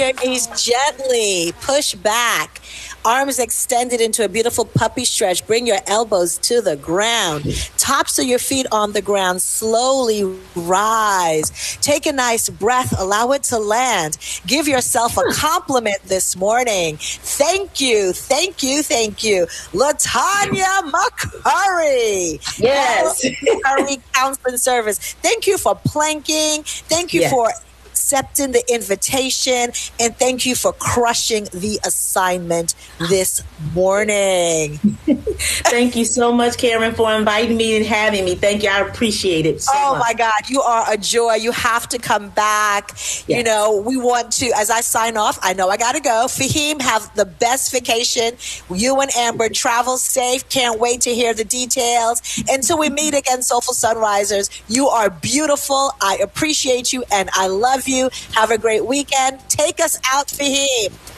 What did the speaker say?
your knees gently. Push back. Arms extended into a beautiful puppy stretch. Bring your elbows to the ground. Tops of your feet on the ground. Slowly rise. Take a nice breath. Allow it to land. Give yourself a compliment this morning. Thank you. Thank you. Thank you. Latanya McCurry. Yes. McCurry Counseling Service. Thank you for planking. Thank you for accepting the invitation, and thank you for crushing the assignment this morning. Thank you so much, Karen, for inviting me and having me. Thank you. I appreciate it so much. My God, you are a joy. You have to come back. Yes. You know, we want to, as I sign off, I know I got to go. Fahim, have the best vacation. You and Amber travel safe. Can't wait to hear the details. Until we meet again, Soulful Sunrisers, you are beautiful. I appreciate you and I love you. Have a great weekend. Take us out, Fahim.